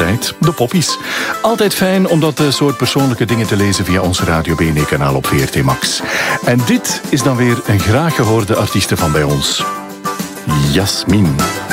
altijd de poppies. Altijd fijn om dat soort persoonlijke dingen te lezen via ons Radio BNE-kanaal op VRT Max. En dit is dan weer een graag gehoorde artieste van bij ons. Jasmin.